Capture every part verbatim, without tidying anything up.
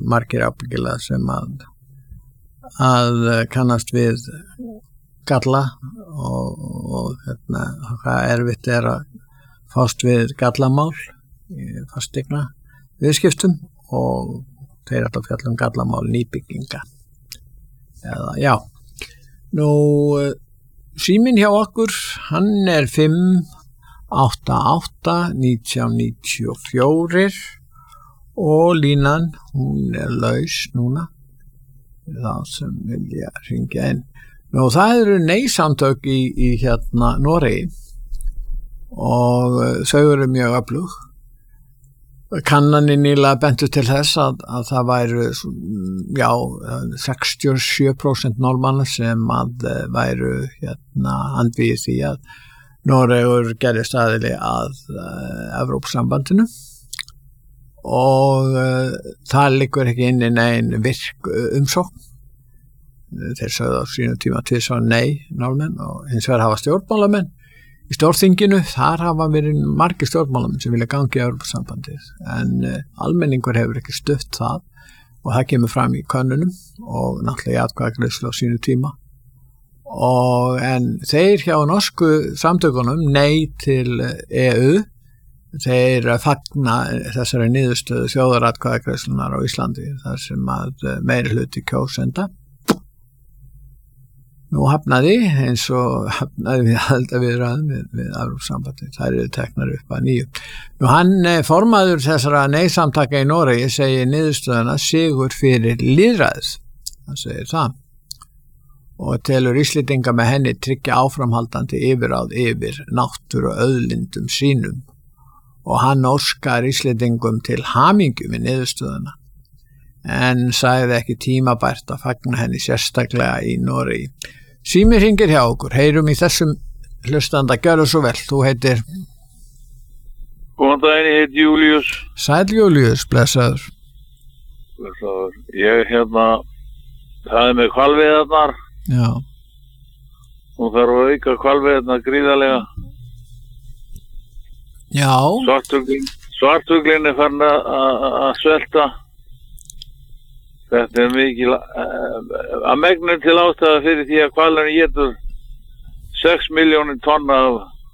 margir ábyggilega sem að að kannast við galla og, og hérna, hvað erfitt er að fást við gallamál í fasteigna viðskiptum og þeir alltaf fjalla um gallamál nýbygginga eða já nú síminn hjá okkur hann er fimm átta átta nítján níutíu og fjögur og línan hún er laus núna þá sem vilja hringja inn nú það eru nei-samtök í, í hérna Noregi og þau eru mjög öflug kannanir nýlega bentu til þess að, að það væru já, sextíu og sjö prósent norðmanna sem að væru hérna andvígir því að Noregur gerðist aðili að uh, Evrópusambandinu og uh, það liggur ekki inn í negin virk uh, umsókn þeir sögðu á sínu tíma til svo nei norðmenn og hins vegar hafa stjórnmálamenn í stórþinginu, þar hafa verið margir stjórnmálamenn sem vilja gangi í Evrópusambandið en uh, almenningur hefur ekki stutt það og það kemur fram í könnunum og náttúrulega atkvæðagreiðslu á sínu tíma og en þeir hjá norsku samtökunum nei til E U þeir fagna þessari niðurstöðu þjóðaratkvæðagreiðslunar á Íslandi þar sem að meiri hluti kjósenda nú hafnaði eins og hafnaði við halda við ræðum við, við Evrópusambandið, þær eru teknar upp að nýju. Nú hann formaður þessara nei-samtaka í Noregi segir niðurstöðuna sigur fyrir lýðræðið, hann segir það og telur Íslendinga með henni tryggja áframhaldandi yfirráð yfir náttúru og auðlindum sínum og hann óskar Íslendingum til hamingju með niðurstöðuna en sagði ekki tímabært að fagna henni sérstaklega í Noregi. Símir hringir hjá okkur, heyrum í þessum hlustanda, gjörðu svo vel, þú heitir Góðan daginn, ég heiti Júlíus. Sæll Júlíus, blessaður. Blessaður, ég hérna það er með hvalveiðarnar. Já. Hún þarf að auka hvalveiðarnar gríðarlega. Já. Svartuglin, svartuglin er farin að svelta. Þetta er mikil að megnum til ástæða fyrir því að hvalurinn étur sex milljónir tonna af,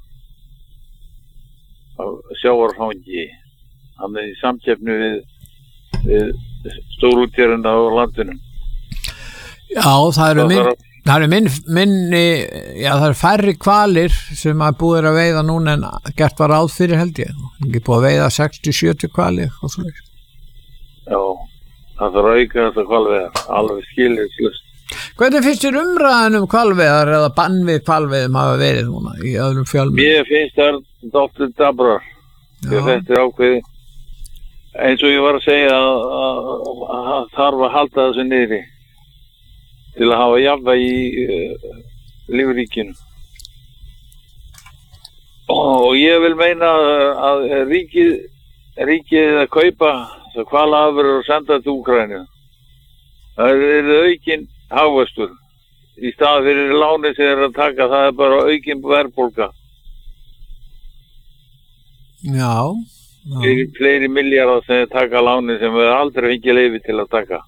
af sjávarfangi. Hann er í samkeppni við, við stórútgerðina á landinu. Já, það eru minn, það eru minn, minni, já, það eru færri hvalir sem að búið að veiða núna en gert var ráð fyrir held ég. Ekki búið að veiða sextíu til sjötíu hvali og svo leikt. Já. Það þarf að auka þetta hvalveiðar, alveg skilyrðislaust. Hvernig finnst þér umræðan um hvalveiðar eða bann við hvalveiðum hafa verið núna í öðrum fjölmiðlum? Mér finnst það dálítið dabrar. Þetta er ákveði. Eins og ég var að segja að, að, að, að þarf að halda þessu niðri til að hafa jafnvægi í uh, lífríkinu. Og ég vil meina að ríkið, ríkið að kaupa hvalafurðir og senda til Úkraínu. Það er aukin hagvöxtur. Í stað fyrir láni sem er að taka, það er bara aukin verðbólga. Já. já. Fyrir fleiri milljarðar sem er taka láni sem við aldrei fengið leyfi til að taka.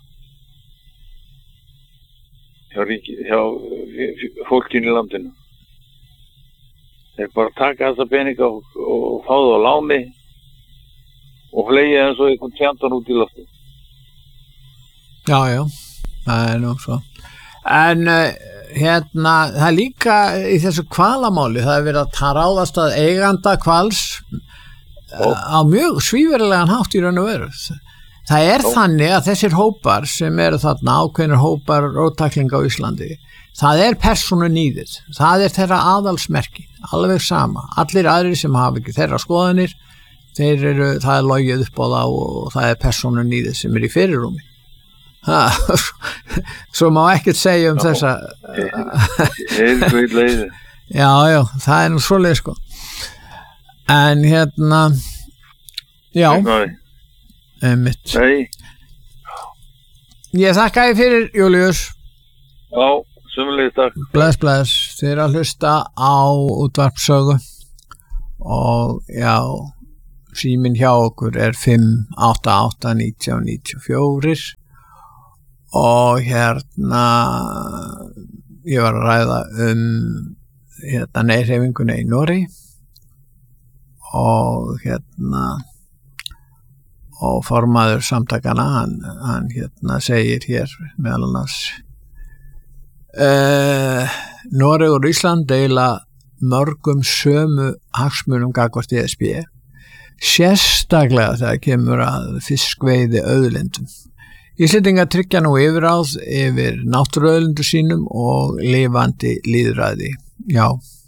Hjá, ríki, hjá fólkinu í landinu. Þeir bara taka þessa peninga og, og fá það á láni og flegja eins og einhvern tjandan út í loftu. Já, já, það er nú svo. En uh, hérna, það er líka í þessu hvalamáli, það er verið að ráðast að eiganda hvals uh, á mjög svívirlegan hátt í raun og veru. Það er Ó. þannig að þessir hópar sem eru þarna ákveðnir hópar róttaklinga á Íslandi, það er persónunýðið, það er þeirra aðalsmerki, alveg sama. Allir aðrir sem hafa ekki þeirra skoðanir, þeir eru, það er logið upp á það og það er persónunýðið sem er í fyrirrúmi. Ha, svo má ekkert segja um já, þessa já, já, það er nú svoleið sko. En hérna já einmitt. Ég þakka þér fyrir, Júlíus. Já, sömuleiðis takk. Bless, bless, þið eru að hlusta á útvarpssögu og já síminn hjá okkur er fimm átta átta nítján níutíu og fjögur og hérna ég var að ræða um hérna nei-hreyfinguna í Noregi og hérna og formaður samtakana hann, hann hérna segir hér meðal annars uh, Noregur og Ísland deila mörgum sömu hagsmunum gagnvart E S B sérstaklega þegar kemur að fiskveiði auðlindum. Íslendingar tryggja nú yfirráð yfir náttúruauðlindu sínum og lifandi lýðræði. Já.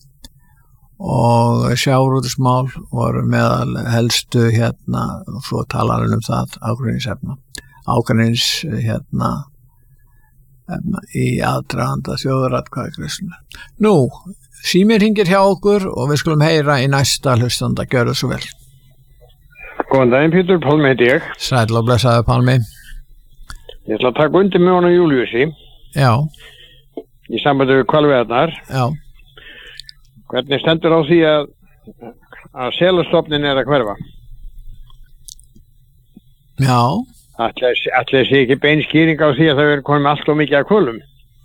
Og sjávarútvegsmál voru meðal helstu hérna, og svo talar hann um það ágreiningsefna. Ágreinings hérna efna, í aðdraganda þjóðaratkvæðagreiðslunnar. Nú, símir hringir hjá okkur og við skulum heyra í næsta hlustanda, gjörðu svo vel. Góðan daginn, Pétur, Pálmi heiti ég. Sæll og blessaður, Pálmi. Ég ætla að taka undir með honum Júlíusi. Já. Í sambandi við hvalveiðarnar. Já. Hvernig stendur á því að, að selastofnin er að hverfa? Já. Ætli sé ekki bein skýring á því að það verður komið allt og mikið að kvölum?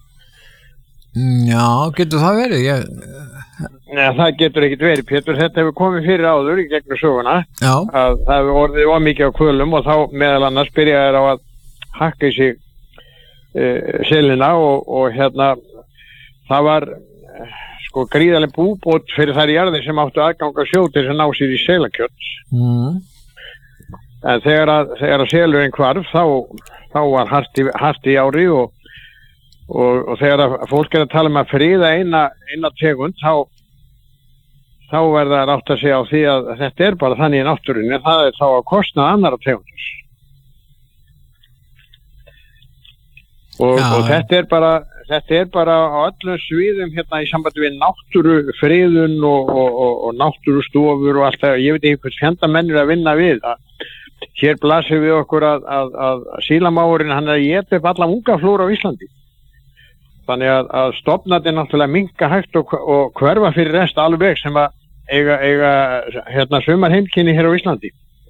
Já, getur það verið? Ég... Nei, það getur ekkert verið, Pétur. Þetta hefur komið fyrir áður í gegnum söguna. Já. Að það hefur orðið of mikið á kvölum og þá meðal annars byrjaði á að hakka í sig uh, selina og, og hérna það var uh, sko gríðaleg búbót fyrir þær jarðir sem áttu aðganga sjó til þess að ná sér í selakjöts. Mm. En þegar að, þegar að selurinn hvarf þá, þá var hart í, hart í ári og, og, og þegar að fólk er að tala um að friða eina, eina tegund þá, þá verða að átta sig á því að þetta er bara þannig í náttúrunni, það er þá að kostna annara tegundur. Og, og þetta er bara þetta er bara á öllum sviðum hérna í sambandi við náttúrufriðun og, og, og, og náttúrustofur og allt það, ég veit ekki hvers fjanda menn er að vinna við að hér blasir við okkur að, að, að sílamáurinn hann er að éta upp alla ungaflóra á Íslandi þannig að, að stofnarnir náttúrulega minnka hægt og, og hverfa fyrir rest alveg sem að eiga, eiga hérna sumar heimkynni hér á Íslandi.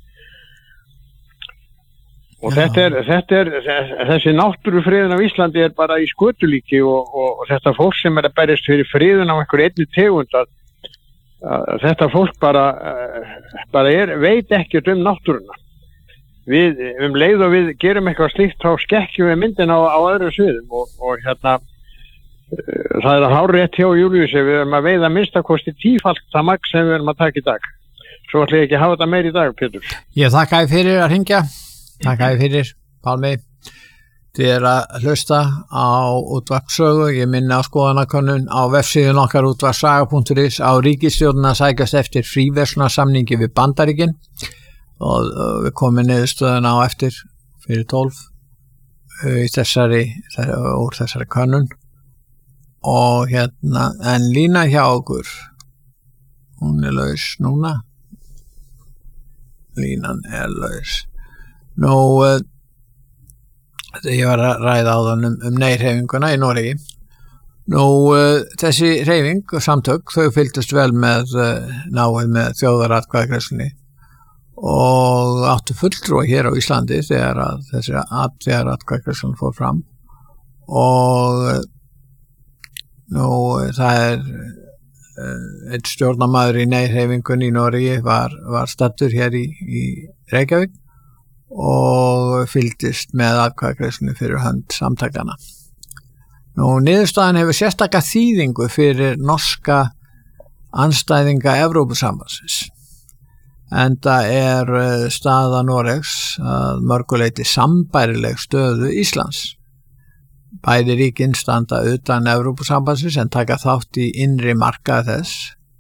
Og þetta er, þetta er, þessi náttúrufriðun á Íslandi er bara í skötulíki og, og, og þetta fólk sem er að berjast fyrir friðun á einhverju einni tegund að, að þetta fólk bara, bara er, veit ekkert um náttúruna. Við, um leið og við gerum eitthvað slíkt þá skekkjum við myndin á, á öðru sviðum og, og hérna það er að hárrétt hjá Júlíusi, við erum að veiða minnstakosti tífalt það magn sem við erum að taka í dag. Svo ætla ég ekki að hafa þetta meir í dag, Pétur. Ég þakka þér fyrir að hringja. Takk að fyrir, Pálmi. Þið er að hlusta á útvarpssögu. Ég minni á skoðanakönnun á vefsíðun okkar útvarpssaga punktur is á ríkisstjórnina sækjast eftir fríverslunarsamningi við Bandaríkin og við komum niðurstöðuna á eftir fyrir tólf í þessari, úr þessari könnun og hérna, en lína hjá okkur, hún er laus núna. Línan er laus. Nú, uh, ég var að ræða á þann um, um nei-hreyfinguna í Noregi. Nú, uh, þessi hreyfing og samtök, þau fylgdust vel með uh, náið með þjóðaratkvæðagreiðslunni og áttu fulltrúa hér á Íslandi þegar að þessi þjóðaratkvæðagreiðslun fór fram og uh, nú, það er uh, einn stjórnarmaður í nei-hreyfingunni í Noregi var, var staddur hér í, í Reykjavík og fylgdist með atkvæðagreiðslunni fyrir hönd samtakana. Nú, niðurstaðan hefur sérstaka þýðingu fyrir norska andstæðinga Evrópusambandsins. Enda er staða Noregs að mörguleyti sambærileg stöðu Íslands. Bæði ríkin standa utan Evrópusambandsins en taka þátt í innri markað þess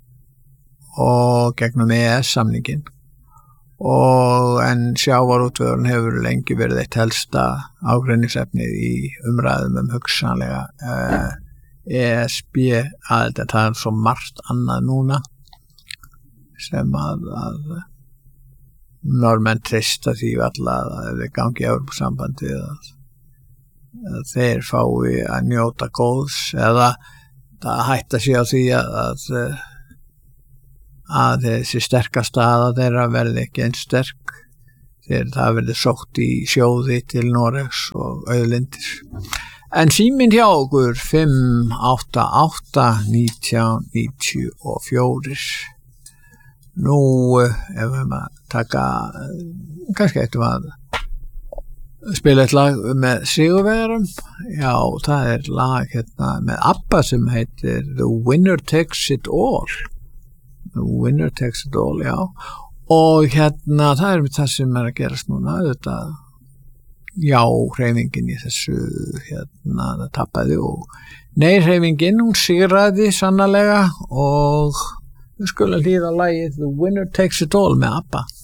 og gegnum E E S-samningin. Og en sjávarútvegurinn hefur lengi verið eitt helsta ágreiningsefnið í umræðum um hugsanlega uh, E S B aðild, en það er svo margt annað núna sem að, að normenn treysta því alla að ef við gangi í Evrópusambandið að, að þeir fái að njóta góðs eða það hætta sig á því að, að að þessi sterkasta staða þeirra verði ekki eins sterk þegar það verði sótt í sjóði til Noregs og auðlindir. En síminn hjá okkur fimm átta átta nítján níutíu og fjögur. Nú ef við maður taka kannski eftir maður spila eitt lag með sigurvegarum. Já, það er lag hérna með ABBA sem heitir The Winner Takes It All. The Winner Takes It All, já. Og hérna, það er það sem er að gerast núna, þetta já, hreyfingin í þessu hérna, það tappaði og nei, hreyfingin, hún sigraði sannarlega og við skulum hlýða lagið The Winner Takes It All með ABBA.